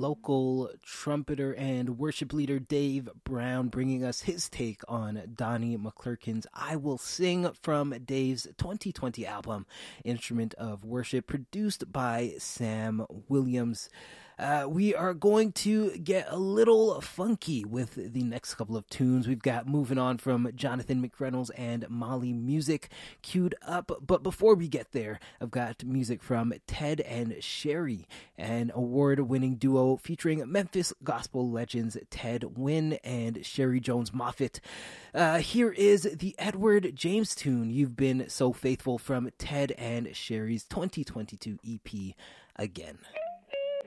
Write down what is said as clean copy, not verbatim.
local trumpeter and worship leader Dave Brown, bringing us his take on Donnie McClurkin's I Will Sing from Dave's 2020 album, Instrument of Worship, produced by Sam Williams. We are going to get a little funky with the next couple of tunes. We've got Moving On from Jonathan McReynolds and Molly Music queued up. But before we get there, I've got music from Ted and Sherry, an award-winning duo featuring Memphis gospel legends Ted Wynn and Sherry Jones Moffett. Here is the Edward James tune, You've Been So Faithful, from Ted and Sherry's 2022 EP, Again.